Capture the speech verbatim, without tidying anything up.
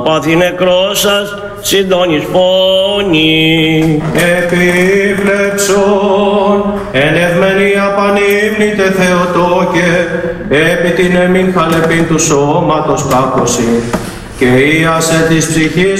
Πάθη νεκρός σας, συντώνεις φωνή. Επίβλεψον, ενευμένη απανύμνητε Θεοτόκε, επί την εμήν χαλεπήν του σώματος πάκωση, και ίασε της ψυχής